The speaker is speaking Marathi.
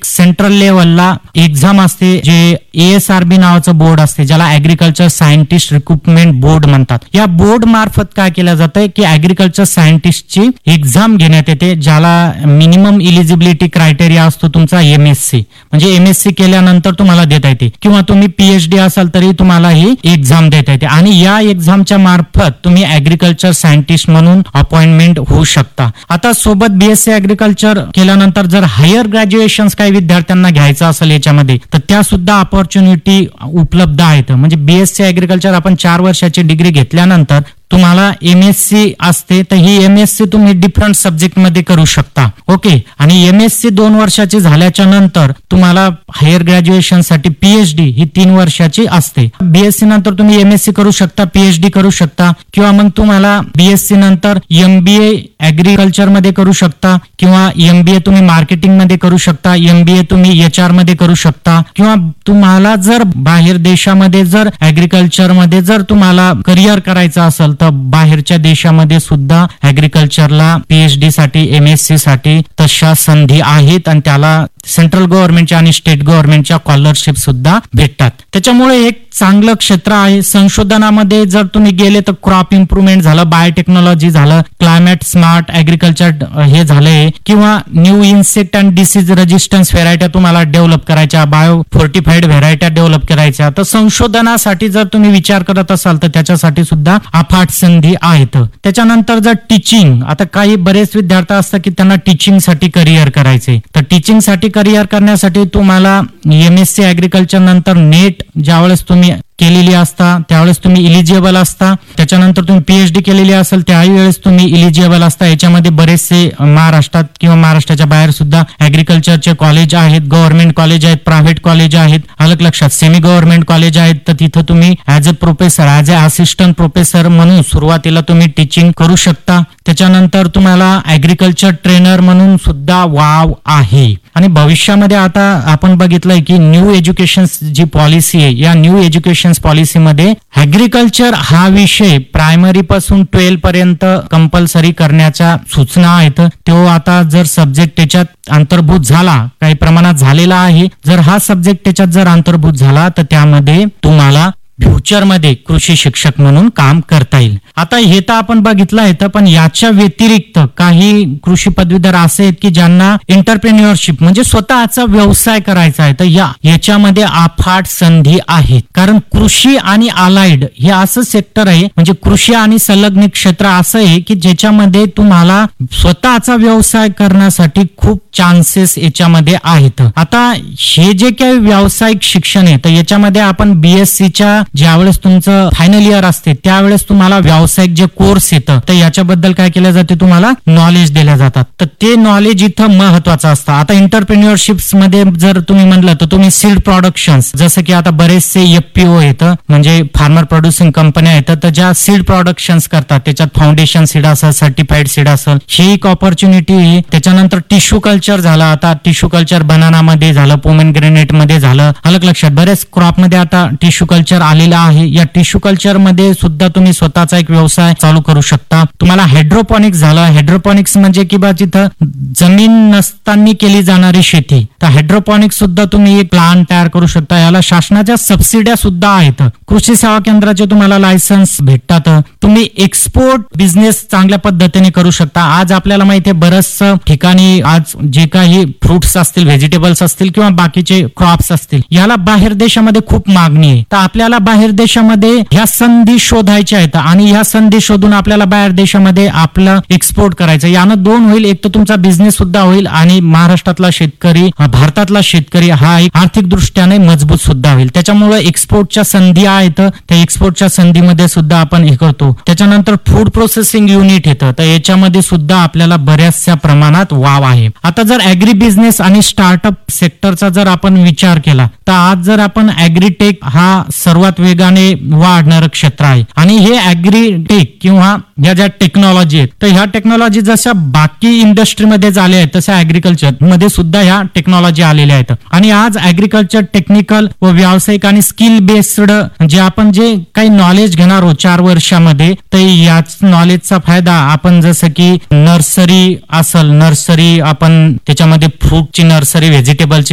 सेंट्रल लेवलला एक्झाम असते, जे ASRB नावाचं बोर्ड असते, ज्याला ऍग्रिकल्चर सायंटिस्ट रिक्रुटमेंट बोर्ड म्हणतात. या बोर्ड मार्फत काय केलं जातं की ऍग्रिकल्चर सायंटिस्टची एक्झाम घेण्यात येते, ज्याला मिनिमम इलिजिबिलिटी क्रायटेरिया असतो तुमचा MSc. म्हणजे MSc केल्यानंतर तुम्हाला देता येते, किंवा तुम्ही PhD असाल तरी तुम्हाला ही एक्झाम देता येते. आणि या एक्झामच्या मार्फत तुम्ही ऍग्रिकल्चर सायंटिस्ट म्हणून अपॉइंटमेंट होऊ शकता. आता सोबत BSc ऍग्रिकल्चर केल्यानंतर जर हायर ग्रॅज्युएशन काही विद्यार्थ्यांना घ्यायचं असेल याच्यामध्ये, तर त्या सुद्धा ऑपॉर्च्युनिटी उपलब्ध आहेत. म्हणजे BSc ऍग्रिकल्चर आपण 4 वर्षाची डिग्री घेतल्यानंतर तुम्हाला MSc असते, तर ही MSc तुम्ही डिफरंट सब्जेक्ट मध्ये करू शकता. ओके. आणि MSc 2 वर्षाची झाल्याच्या नंतर तुम्हाला हायर ग्रॅज्युएशन साठी PhD ही 3 वर्षाची असते. BSc नंतर तुम्ही MSc करू शकता, PhD करू शकता, किंवा मग तुम्हाला BSc नंतर MBA ऍग्रिकल्चर मध्ये करू शकता, किंवा MBA तुम्ही मार्केटिंग मध्ये करू शकता, MBA तुम्ही HR मध्ये करू शकता, किंवा तुम्हाला जर बाहेर देशामध्ये जर ऍग्रिकल्चर मध्ये जर तुम्हाला करिअर करायचं असेल तर बाहेरच्या देशामध्ये सुद्धा ऍग्रिकल्चरला PhD साठी MSc साठी तशा संधी आहेत, आणि त्याला सेंट्रल गव्हर्नमेंटच्या आणि स्टेट गव्हर्नमेंटच्या स्कॉलरशिप सुद्धा भेटतात. त्याच्यामुळे एक चांगलं क्षेत्र आहे. संशोधनामध्ये जर तुम्ही गेले तर क्रॉप इम्प्रुव्हमेंट झालं, बायोटेक्नॉलॉजी झालं, क्लायमेट स्मार्ट ऍग्रिकल्चर हे झालंय, किंवा new insect and disease resistance व्हेरायट्या तुम्हाला डेव्हलप करायच्या, बायो फोर्टिफाईड व्हेरायट्या डेव्हलप करायच्या, तर संशोधनासाठी जर तुम्ही विचार करत असाल तर त्याच्यासाठी सुद्धा अफाट संधी आहेत. त्याच्यानंतर जर टीचिंग, आता काही बरेच विद्यार्थी असतात की त्यांना टीचिंग साठी करिअर करायचे, तर टीचिंग साठी करिअर करण्यासाठी तुम्हाला MSc ऍग्रिकल्चर नंतर नेट ज्यावेळेस तुम्ही केलेली असता त्यावेळेस तुम्ही इलिजिबल असता. त्याच्यानंतर तुम्ही PhD केलेली असेल त्याही वेळेस तुम्ही इलिजिबल असता. याच्यामध्ये बरेचसे महाराष्ट्रात किंवा महाराष्ट्राच्या बाहेर सुद्धा ऍग्रिकल्चरचे कॉलेज आहेत, गव्हर्नमेंट कॉलेज आहेत, प्रायव्हेट कॉलेज आहेत, अलग लक्षात सेमी गव्हर्नमेंट कॉलेज आहेत. तर तिथं तुम्ही as a professor, as a assistant professor म्हणून सुरुवातीला तुम्ही टीचिंग करू शकता. त्याच्यानंतर तुम्हाला ऍग्रिकल्चर ट्रेनर म्हणून सुद्धा वाव आहे. आणि भविष्यामध्ये आता आपण बघितलंय की न्यू एज्युकेशन जी पॉलिसी आहे, या न्यू एज्युकेशन पॉलिसीमध्ये ऍग्रिकल्चर हा विषय प्रायमरी पासून 12 पर्यंत कंपल्सरी करण्याच्या सूचना आहेत. तो आता जर सब्जेक्ट त्याच्यात अंतर्भूत झाला, काही प्रमाणात झालेला आहे, जर हा सब्जेक्ट त्याच्यात जर अंतर्भूत झाला तर त्यामध्ये तुम्हाला फ्युचरमध्ये कृषी शिक्षक म्हणून काम करता येईल. आता हे तर आपण बघितलं आहे, पण याच्या व्यतिरिक्त काही कृषी पदवीधर असे आहेत की ज्यांना एंटरप्रेन्युअरशिप म्हणजे स्वतःचा व्यवसाय करायचा आहे, तर याच्यामध्ये अफाट संधी आहेत. कारण कृषी आणि अलाइड हे असं सेक्टर आहे, म्हणजे कृषी आणि संलग्न क्षेत्र असं आहे की ज्याच्यामध्ये तुम्हाला स्वतःचा व्यवसाय करण्यासाठी खूप चान्सेस याच्यामध्ये आहेत. आता हे जे काही व्यावसायिक शिक्षण आहे, तर याच्यामध्ये आपण BScच्या ज्यावेळेस तुमचं फायनल इयर असते त्यावेळेस तुम्हाला व्यावसायिक जे कोर्स येतं, तर याच्याबद्दल काय केलं जाते, तुम्हाला नॉलेज दिल्या जातात. तर ते नॉलेज इथं महत्वाचं असतं. आता एंटरप्रेन्युअरशिप्स मध्ये जर तुम्ही म्हणलं तर तुम्ही सीड प्रोडक्शन्स, जसं की आता बरेचसे FPO येतं, म्हणजे फार्मर प्रोड्युसिंग कंपन्या येतात, तर ज्या सीड प्रोडक्शन्स करतात त्याच्यात फाउंडेशन सीड असेल, सर्टिफाईड सीड असेल, ही एक ऑपॉर्च्युनिटी आहे. त्याच्यानंतर टिश्यू कल्चर झालं, आता टिश्यू कल्चर बनाना मध्ये झालं, पोमेग्रेनेट मध्ये झालं, अलग लक्षात बरेच क्रॉप मध्ये आता टिश्यू कल्चर आलेला आहे. या टिश्यू कल्चर मध्ये सुद्धा तुम्ही स्वतःचा एक व्यवसाय चालू करू शकता. तुम्हाला हायड्रोपॉनिक्स झालं, हायड्रोपॉनिक्स म्हणजे की बा जिथं जमीन नसताना केली जाणारी शेती, तर हायड्रोपॉनिक्स सुद्धा तुम्ही एक प्लांट तयार करू शकता. याला शासनाच्या सबसिड्या सुद्धा आहेत. कृषी सेवा केंद्राचे तुम्हाला लायसन्स भेटतात. तुम्ही एक्सपोर्ट बिझनेस चांगल्या पद्धतीने करू शकता. आज आपल्याला माहिती आहे बरंच ठिकाणी आज जे काही फ्रुट्स असतील, व्हेजिटेबल्स असतील किंवा बाकीचे क्रॉप्स असतील, याला बाहेर देशामध्ये खूप मागणी आहे. तर आपल्याला बाहेर देशामध्ये ह्या संधी शोधायच्या आहेत आणि ह्या संधी शोधून आपल्याला बाहेर देशामध्ये आपलं एक्सपोर्ट करायचं. यानं 2 होईल, एक तर तुमचा बिझनेस सुद्धा होईल आणि महाराष्ट्रातला शेतकरी, भारतातला शेतकरी हा एक आर्थिक दृष्ट्याने मजबूत सुद्धा होईल. त्याच्यामुळे एक्सपोर्टच्या संधी आहेत, त्या एक्सपोर्टच्या संधीमध्ये सुद्धा आपण हे करतो. त्याच्यानंतर फूड प्रोसेसिंग युनिट येतं, तर याच्यामध्ये सुद्धा आपल्याला बऱ्याचशा प्रमाणात वाव आहे. आता जर ऍग्री बिझनेस आणि स्टार्टअप सेक्टरचा जर आपण विचार केला तर आज जर आपण ऍग्रीटेक हा सर्वात वेगाने वाढणारं क्षेत्र आहे. आणि हे ऍग्रीटेक किंवा या ज्या टेक्नॉलॉजी आहेत, तर ह्या टेक्नॉलॉजी जशा बाकी इंडस्ट्रीमध्ये झाल्या आहेत तशा ऍग्रिकल्चर मध्ये सुद्धा ह्या टेक्नॉलॉजी आलेल्या आहेत. आणि आज ऍग्रिकल्चर टेक्निकल व व्यावसायिक आणि स्किल बेस्ड जे आपण जे काही नॉलेज घेणार आहोत 4 वर्षामध्ये, तर याच नॉलेजचा फायदा आपण जसं की नर्सरी असेल, नर्सरी आपण त्याच्यामध्ये फ्रूटची नर्सरी, व्हेजिटेबलची